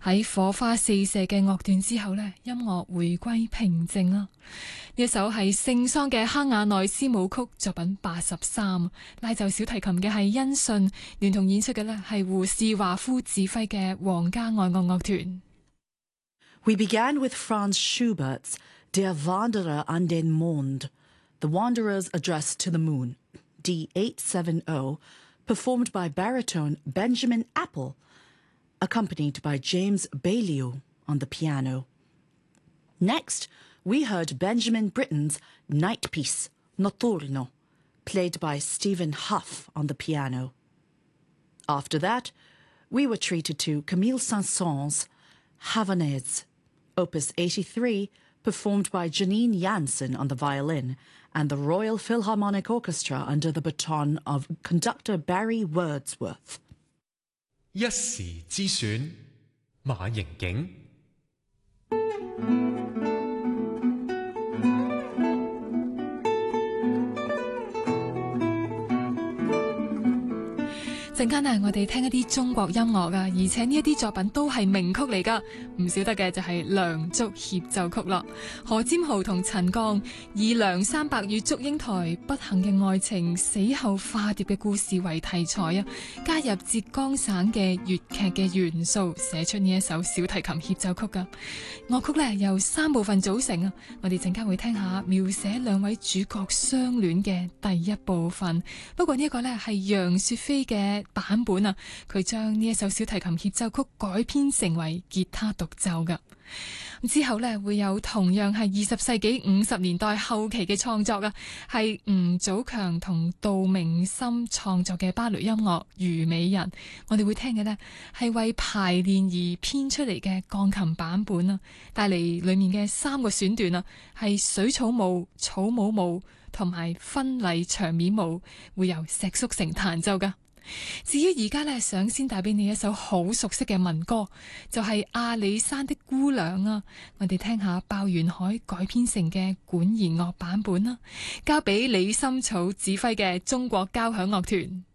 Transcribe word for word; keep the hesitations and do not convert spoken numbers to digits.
喺火花四射嘅樂段之後呢，音樂回歸平靜啦。呢一首係聖桑嘅哈瓦內斯舞曲作品八十三，拉奏小提琴嘅係恩信，聯同演出嘅呢係胡士華夫指揮嘅皇家愛樂樂團。 We began with Franz Schubert's Der Wanderer an den Mond, The Wanderer's Address to the Moon, D eight seventy, performed by baritone Benjamin Apple, accompanied by James Baillieu on the piano. Next, we heard Benjamin Britten's Night Piece, Notturno, played by Stephen Huff on the piano. After that, we were treated to Camille Saint-Saëns' Havanaise, Opus eighty-three, performed by Janine Jansen on the violin, and the Royal Philharmonic Orchestra under the baton of conductor Barry Wordsworth. 一時之選，馬盈景。 陣間呢，我哋聽一啲中國音樂噶，而且呢一啲作品都係名曲嚟噶，唔少得嘅就係《梁祝協奏曲》啦。何占豪同陳剛以梁山伯與祝英台不幸嘅愛情死後化蝶嘅故事為題材啊，加入浙江省嘅粵劇嘅元素，寫出呢一首小提琴協奏曲噶。樂曲呢由三部分組成啊，我哋陣間會聽下描寫兩位主角相戀嘅第一部分。不過呢一個呢係楊雪霏嘅版本啊，佢將呢一首小提琴協奏曲改編成為吉他獨奏噶。之後呢會有同樣係二十世紀五十年代後期嘅創作啊，係吳祖強同杜明森創作嘅芭蕾音樂《虞美人》。我哋會聽嘅呢係為排練而編出嚟嘅鋼琴版本啊，帶嚟裏面嘅三個選段啊，係水草舞、草帽舞同埋婚禮場面舞，會由石叔成彈奏噶。至於而家呢，想先帶俾你一首好熟悉嘅民歌，就係、是、阿里山的姑娘啊！我哋聽下鮑元海改編成嘅管弦樂版本啦，交俾李心草指揮嘅中國交響樂團。